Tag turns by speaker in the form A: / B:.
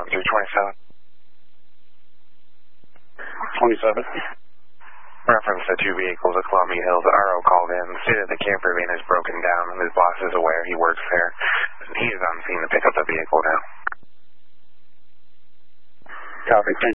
A: Welcome to 27.
B: 27.
A: Reference to two vehicles at Columbia Hills. RO called in, stated the camper van is broken down and his boss is aware. He works there. He is on scene to pick up the vehicle now.
B: Copy.